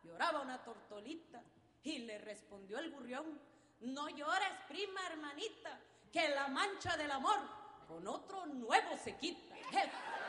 lloraba una tortolita y le respondió el gorrión: no llores, prima hermanita, que la mancha del amor con otro nuevo se quita.